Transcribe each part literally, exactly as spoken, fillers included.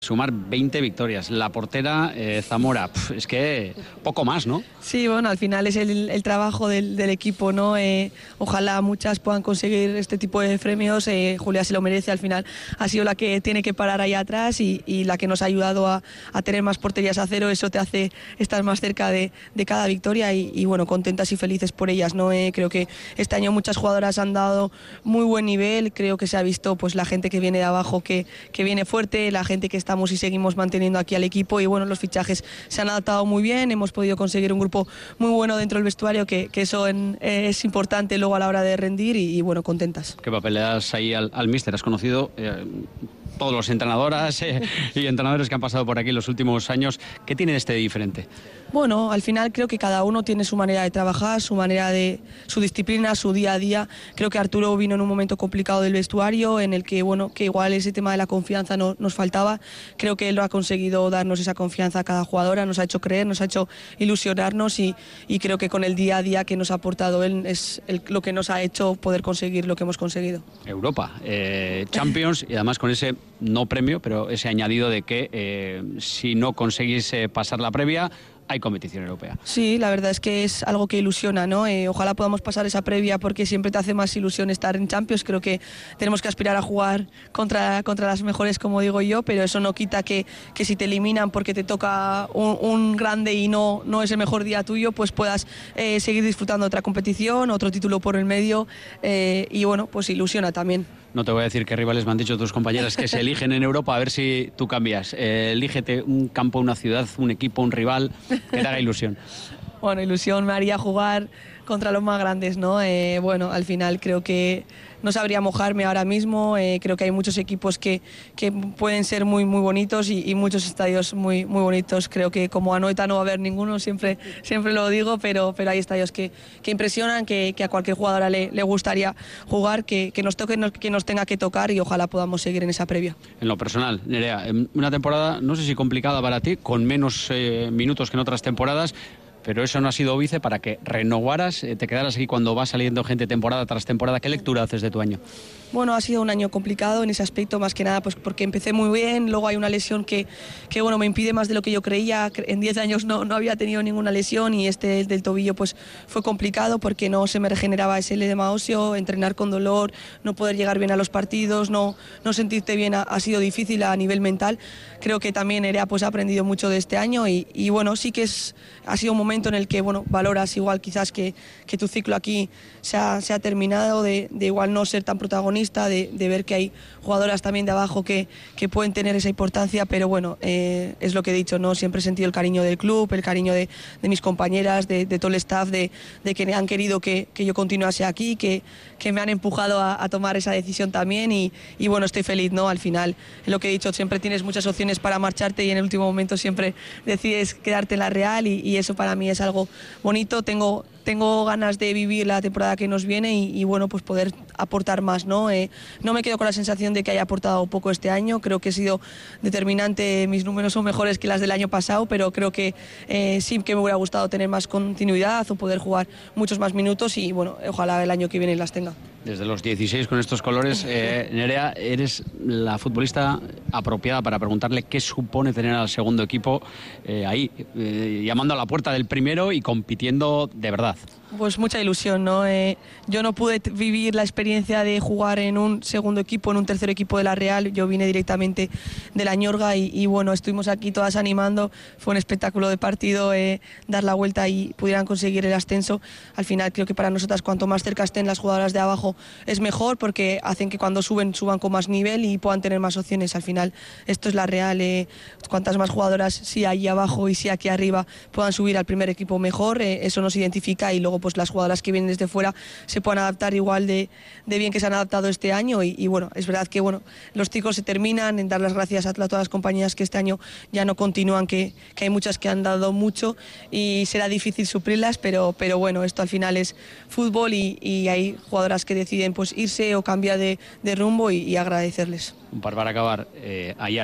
Sumar veinte victorias. La portera eh, Zamora, pf, es que poco más, ¿no? Sí, bueno, al final es el, el trabajo del, del equipo, ¿no? Eh, ojalá muchas puedan conseguir este tipo de premios. Eh, Julia se lo merece, al final ha sido la que tiene que parar ahí atrás y, y la que nos ha ayudado a, a tener más porterías a cero. Eso te hace estar más cerca de, de cada victoria y, y bueno, contentas y felices por ellas, ¿no? Eh, creo que este año muchas jugadoras han dado muy buen nivel. Creo que se ha visto pues la gente que viene de abajo que, que viene fuerte, la gente que está y seguimos manteniendo aquí al equipo y bueno, los fichajes se han adaptado muy bien, hemos podido conseguir un grupo muy bueno dentro del vestuario, que, que eso en, eh, es importante luego a la hora de rendir y, y bueno, contentas. ¿Qué papel le das ahí al, al míster? ¿Has conocido eh, todos los entrenadoras eh, y entrenadores que han pasado por aquí en los últimos años? ¿Qué tiene este de diferente? Bueno, al final creo que cada uno tiene su manera de trabajar, su manera de, su disciplina, su día a día. Creo que Arturo vino en un momento complicado del vestuario, en el que bueno, que igual ese tema de la confianza no, nos faltaba. Creo que él ha conseguido darnos esa confianza a cada jugadora, nos ha hecho creer, nos ha hecho ilusionarnos y, y creo que con el día a día que nos ha aportado él es el, lo que nos ha hecho poder conseguir lo que hemos conseguido. Europa, eh, Champions y además con ese no premio, pero ese añadido de que eh, si no conseguís eh, pasar la previa, hay competición europea. Sí, la verdad es que es algo que ilusiona, ¿no? Eh, ojalá podamos pasar esa previa porque siempre te hace más ilusión estar en Champions. Creo que tenemos que aspirar a jugar contra, contra las mejores, como digo yo, pero eso no quita que, que si te eliminan porque te toca un, un grande y no, no es el mejor día tuyo, pues puedas eh, seguir disfrutando de otra competición, otro título por el medio eh, y bueno, pues ilusiona también. No te voy a decir qué rivales me han dicho tus compañeras que se eligen en Europa, a ver si tú cambias. Eh, elígete un campo, una ciudad, un equipo, un rival que te haga ilusión. Bueno, ilusión me haría jugar contra los más grandes, ¿no? Eh, bueno, al final creo que no sabría mojarme ahora mismo. Eh, creo que hay muchos equipos que, que pueden ser muy, muy bonitos y, y muchos estadios muy, muy bonitos. Creo que como Anoeta no va a haber ninguno, siempre, siempre lo digo, pero, pero hay estadios que, que impresionan, que, que a cualquier jugadora le, le gustaría jugar, que, que nos toque, que nos tenga que tocar y ojalá podamos seguir en esa previa. En lo personal, Nerea, una temporada, no sé si complicada para ti, con menos eh, minutos que en otras temporadas, pero eso no ha sido óbice para que renovaras, eh, te quedaras aquí cuando va saliendo gente temporada tras temporada. ¿Qué lectura haces de tu año? Bueno, ha sido un año complicado en ese aspecto, más que nada pues porque empecé muy bien, luego hay una lesión que, que bueno, me impide más de lo que yo creía. En diez años no, no había tenido ninguna lesión y este del tobillo pues fue complicado porque no se me regeneraba ese edema óseo, entrenar con dolor, no poder llegar bien a los partidos, no, no sentirte bien ha, ha sido difícil a nivel mental. Creo que también Nerea pues ha aprendido mucho de este año y, y bueno, sí que es, ha sido un momento en el que bueno, valoras igual quizás que, que tu ciclo aquí se ha, se ha terminado, de, de igual no ser tan protagonista. De, de ver que hay jugadoras también de abajo que, que pueden tener esa importancia, pero bueno, eh, es lo que he dicho, ¿no? Siempre he sentido el cariño del club, el cariño de, de mis compañeras, de, de todo el staff, de, de que han querido que, que yo continuase aquí, que, que me han empujado a, a tomar esa decisión también y, y bueno, estoy feliz, ¿no? Al final, es lo que he dicho, siempre tienes muchas opciones para marcharte y en el último momento siempre decides quedarte en la Real y, y eso para mí es algo bonito. Tengo Tengo ganas de vivir la temporada que nos viene y, y bueno, pues poder aportar más, ¿no? Eh, no me quedo con la sensación de que haya aportado poco este año, creo que he sido determinante, mis números son mejores que las del año pasado, pero creo que eh, sí que me hubiera gustado tener más continuidad o poder jugar muchos más minutos y bueno, ojalá el año que viene las tenga. Desde los dieciséis con estos colores, eh, Nerea, eres la futbolista apropiada para preguntarle qué supone tener al segundo equipo eh, ahí, eh, llamando a la puerta del primero y compitiendo de verdad. Pues mucha ilusión, ¿no? Eh, yo no pude vivir la experiencia de jugar en un segundo equipo, en un tercer equipo de la Real. Yo vine directamente de la Ñorga y, y bueno, estuvimos aquí todas animando. Fue un espectáculo de partido, eh, dar la vuelta y pudieran conseguir el ascenso. Al final creo que para nosotras cuanto más cerca estén las jugadoras de abajo es mejor porque hacen que cuando suben, suban con más nivel y puedan tener más opciones. Al final esto es la Real. Eh, cuantas más jugadoras, si ahí abajo y si aquí arriba, puedan subir al primer equipo mejor, eh, eso nos identifica y luego pues las jugadoras que vienen desde fuera se puedan adaptar igual de, de bien que se han adaptado este año y, y bueno, es verdad que bueno, los ciclos se terminan, en dar las gracias a todas las compañías que este año ya no continúan, que, que hay muchas que han dado mucho y será difícil suplirlas, pero, pero bueno, esto al final es fútbol y, y hay jugadoras que deciden pues irse o cambiar de, de rumbo y, y agradecerles. Un par para acabar, eh, Ayara.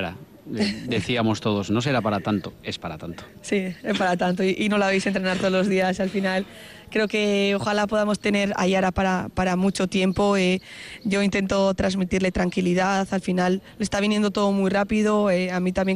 eh, decíamos todos, no será para tanto, es para tanto. Sí, es para tanto y, y no la veis entrenar todos los días al final. Creo que ojalá podamos tener a Yara para, para mucho tiempo. Eh, yo intento transmitirle tranquilidad, al final le está viniendo todo muy rápido, eh, a mí también